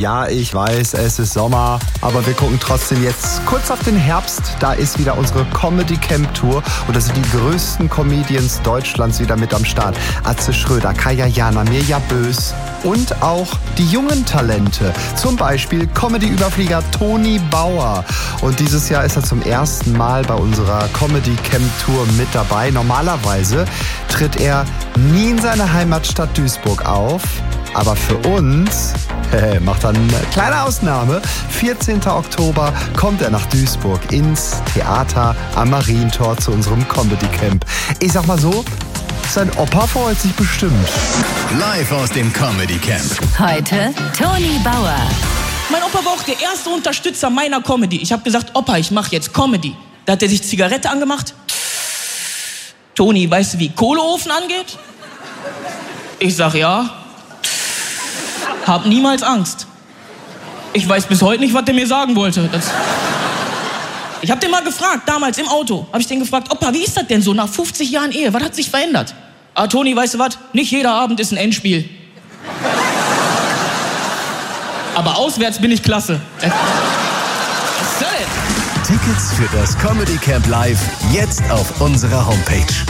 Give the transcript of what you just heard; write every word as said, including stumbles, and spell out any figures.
Ja, ich weiß, es ist Sommer, aber wir gucken trotzdem jetzt kurz auf den Herbst. Da ist wieder unsere Comedy Camp Tour und da sind die größten Comedians Deutschlands wieder mit am Start. Atze Schröder, Kaya Jana, Mirja Bös und auch die jungen Talente. Zum Beispiel Comedy-Überflieger Toni Bauer. Und dieses Jahr ist er zum ersten Mal bei unserer Comedy Camp Tour mit dabei. Normalerweise tritt er nie in seiner Heimatstadt Duisburg auf. Aber für uns äh, macht er eine kleine Ausnahme. vierzehnten Oktober kommt er nach Duisburg ins Theater am Marientor zu unserem Comedy Camp. Ich sag mal so, sein Opa freut sich bestimmt. Live aus dem Comedy Camp. Heute Toni Bauer. Mein Opa war auch der erste Unterstützer meiner Comedy. Ich habe gesagt, Opa, ich mache jetzt Comedy. Da hat er sich Zigarette angemacht. Toni, weißt du, wie Kohleofen angeht? Ich sag ja. Hab niemals Angst. Ich weiß bis heute nicht, was der mir sagen wollte. Das ich hab den mal gefragt, damals im Auto. Hab ich den gefragt, Opa, wie ist das denn so nach fünfzig Jahren Ehe? Was hat sich verändert? Ah, Toni, weißt du was? Nicht jeder Abend ist ein Endspiel. Aber auswärts bin ich klasse. Was soll denn? Tickets für das Comedy Camp Live jetzt auf unserer Homepage.